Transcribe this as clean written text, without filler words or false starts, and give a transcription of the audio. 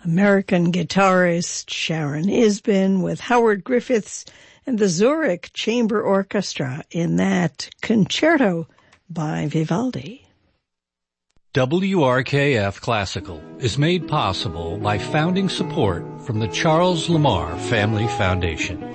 American guitarist Sharon Isbin with Howard Griffiths and the Zurich Chamber Orchestra in that concerto by Vivaldi. WRKF Classical is made possible by founding support from the Charles Lamar Family Foundation.